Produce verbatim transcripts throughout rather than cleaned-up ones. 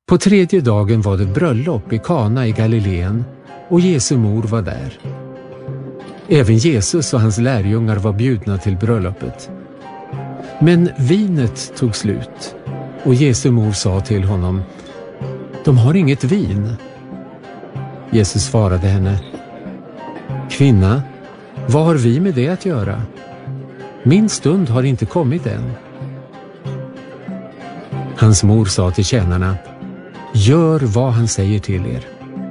På tredje dagen var det bröllop i Kana i Galileen och Jesu mor var där. Även Jesus och hans lärjungar var bjudna till bröllopet. Men vinet tog slut och Jesu mor sa till honom: "De har inget vin." Jesus svarade henne: "Kvinna, vad har vi med det att göra? Min stund har inte kommit än." Hans mor sa till tjänarna: "Gör vad han säger till er."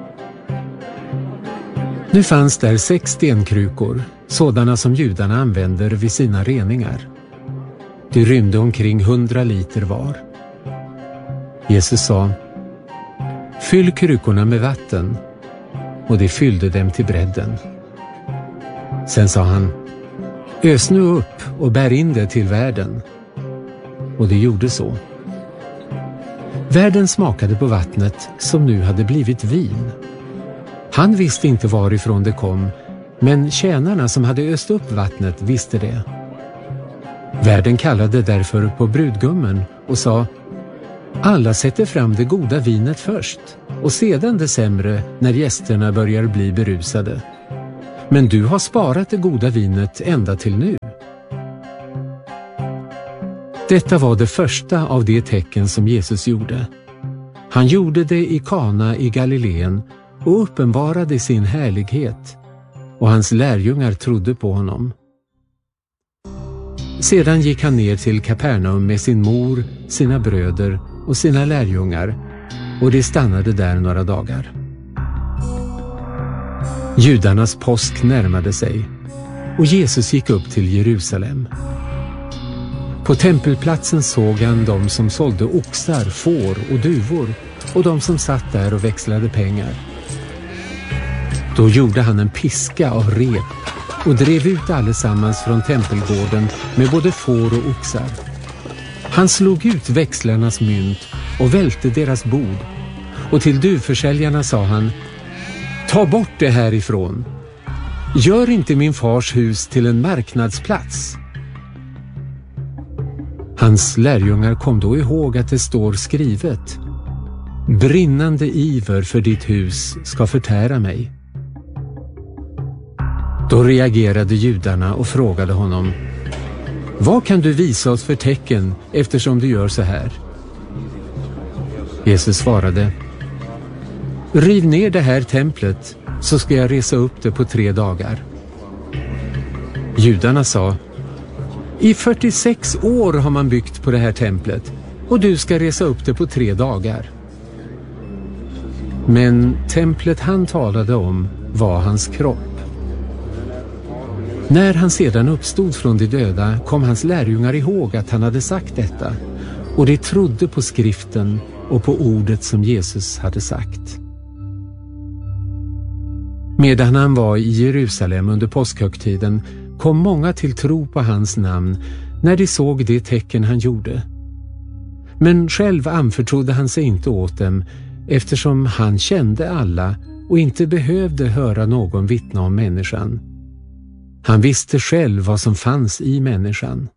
Nu fanns där sex stenkrukor, sådana som judarna använder vid sina reningar. De rymde omkring hundra liter var. Jesus sa: "Fyll krukorna med vatten", och de fyllde dem till bredden. Sen sa han: "Ös nu upp och bär in det till värden." Och det gjorde så. Värden smakade på vattnet som nu hade blivit vin. Han visste inte varifrån det kom, men tjänarna som hade öst upp vattnet visste det. Värden kallade därför på brudgummen och sa: "Alla sätter fram det goda vinet först och sedan det sämre när gästerna börjar bli berusade. Men du har sparat det goda vinet ända till nu." Detta var det första av de tecken som Jesus gjorde. Han gjorde det i Kana i Galileen och uppenbarade sin härlighet, och hans lärjungar trodde på honom. Sedan gick han ner till Kapernaum med sin mor, sina bröder och sina lärjungar, och de stannade där några dagar. Judarnas påsk närmade sig, och Jesus gick upp till Jerusalem. På tempelplatsen såg han de som sålde oxar, får och duvor, och de som satt där och växlade pengar. Då gjorde han en piska av rep och drev ut allesammans från tempelgården med både får och oxar. Han slog ut växlarnas mynt och välte deras bord, och till duvförsäljarna sa han: "Ta bort det härifrån. Gör inte min fars hus till en marknadsplats." Hans lärjungar kom då ihåg att det står skrivet: "Brinnande iver för ditt hus ska förtära mig." Då reagerade judarna och frågade honom: "Vad kan du visa oss för tecken eftersom du gör så här?" Jesus svarade: "Riv ner det här templet så ska jag resa upp det på tre dagar." Judarna sa: "I fyrtiosex år har man byggt på det här templet, och du ska resa upp det på tre dagar." Men templet han talade om var hans kropp. När han sedan uppstod från de döda kom hans lärjungar ihåg att han hade sagt detta, och de trodde på skriften och på ordet som Jesus hade sagt. Medan han var i Jerusalem under påskhögtiden kom många till tro på hans namn när de såg det tecken han gjorde. Men själv anförtrodde han sig inte åt dem, eftersom han kände alla och inte behövde höra någon vittna om människan. Han visste själv vad som fanns i människan.